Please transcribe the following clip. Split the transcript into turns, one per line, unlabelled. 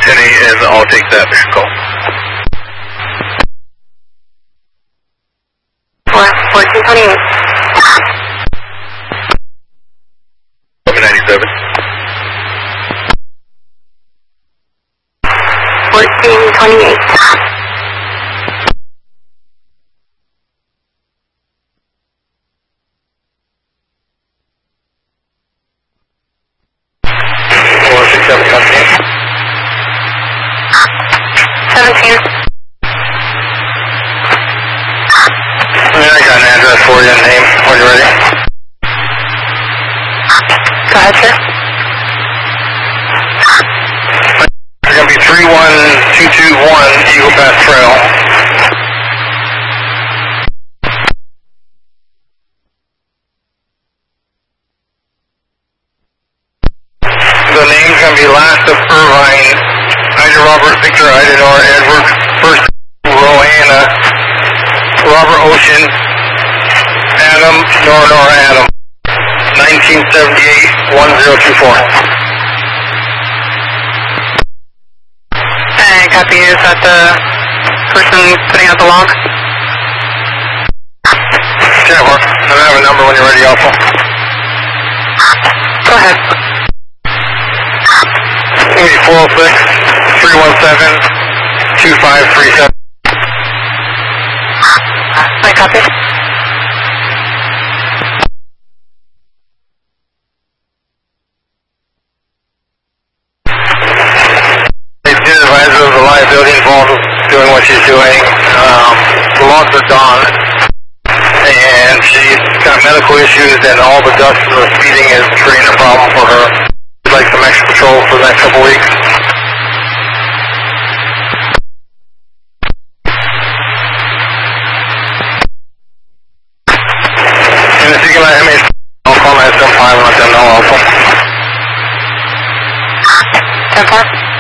and I'll take that mission call.
1428.
797.
1428.
467 company.
17.
I got an address for you and name when you're ready.
Go ahead, sir.
It's going to be 31221 Eagle Pass Trail. The name's going to be last of Irvine, Ida Robert, Victor, Ida Nora, Edward, first Roanna, Robert Ocean, Adam, Nora Adam, 1978-1024.
And copy, is that the person putting out the log?
Yeah, Mark. I have a number when you're ready, also.
Go ahead.
406-317-2537.
I copy.
She's advisor of the liability involved with doing what she's doing. The logs are gone, and she's got medical issues, and all the dust from the speeding is creating a problem for her. She'd like some extra patrol for the next couple weeks. And if you can let me, I'll call 975 and let them know also.
10-4.